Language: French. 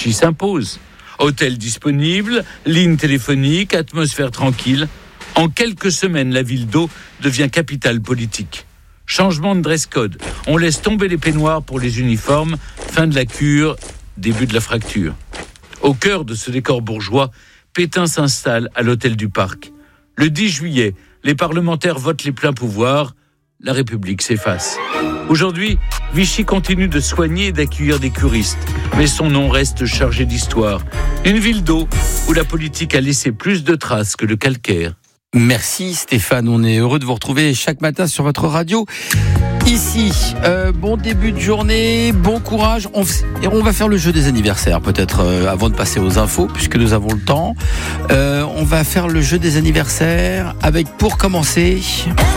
Vichy s'impose. Hôtel disponible, ligne téléphonique, atmosphère tranquille. En quelques semaines, la ville d'Eau devient capitale politique. Changement de dress code. On laisse tomber les peignoirs pour les uniformes. Fin de la cure, début de la fracture. Au cœur de ce décor bourgeois, Pétain s'installe à l'hôtel du Parc. Le 10 juillet, les parlementaires votent les pleins pouvoirs. La République s'efface. Aujourd'hui, Vichy continue de soigner et d'accueillir des curistes, mais son nom reste chargé d'histoire. Une ville d'eau où la politique a laissé plus de traces que le calcaire. Merci Stéphane, on est heureux de vous retrouver chaque matin sur votre radio. Ici, bon début de journée, bon courage. On va faire le jeu des anniversaires, peut-être avant de passer aux infos, puisque nous avons le temps. On va faire le jeu des anniversaires avec, pour commencer...